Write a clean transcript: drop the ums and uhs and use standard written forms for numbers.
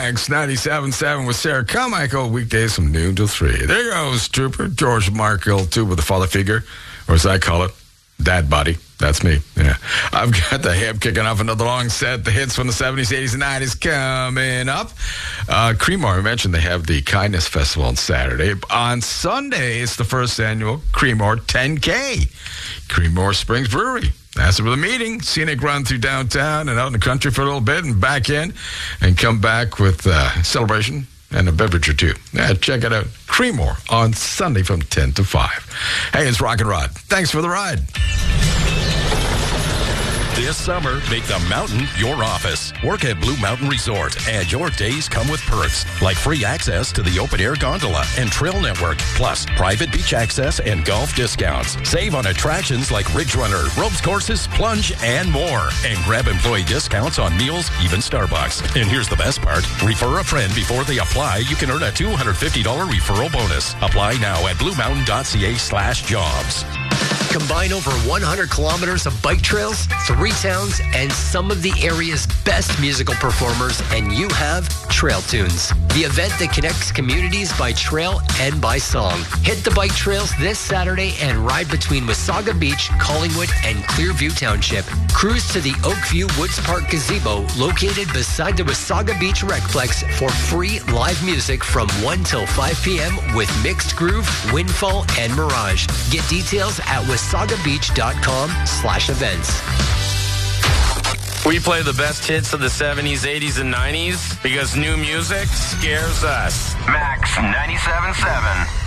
Max 97.7 with Sarah Carmichael, weekdays from noon till 3. There goes Trooper George Markle, too, with the father figure, or as I call it, dad body. That's me. Yeah. I've got the hip kicking off another long set. The hits from the 70s, 80s, and 90s coming up. Creemore, I mentioned they have the Kindness Festival on Saturday. On Sunday, it's the first annual Creemore 10K. Creemore Springs Brewery. That's where the meeting. Scenic run through downtown and out in the country for a little bit and back in and come back with celebration and a beverage or two. Yeah, check it out. Creemore on Sunday from 10 to 5. Hey, it's Rock and Rod. Thanks for the ride. This summer, make the mountain your office. Work at Blue Mountain Resort, and your days come with perks like free access to the open-air gondola and trail network, plus private beach access and golf discounts. Save on attractions like Ridge Runner, ropes courses, plunge, and more. And grab employee discounts on meals, even Starbucks. And here's the best part. Refer a friend before they apply. You can earn a $250 referral bonus. Apply now at bluemountain.ca/jobs. Combine over 100 kilometers of bike trails, 3 towns, and some of the area's best musical performers, and you have Trail Tunes, the event that connects communities by trail and by song. Hit the bike trails this Saturday and ride between Wasaga Beach, Collingwood, and Clearview Township. Cruise to the Oakview Woods Park Gazebo, located beside the Wasaga Beach Recplex, for free live music from 1 till 5 p.m. with Mixed Groove, Windfall, and Mirage. Get details at wasagabeach.com/events. We play the best hits of the 70s, 80s, and 90s because new music scares us. Max 97.7.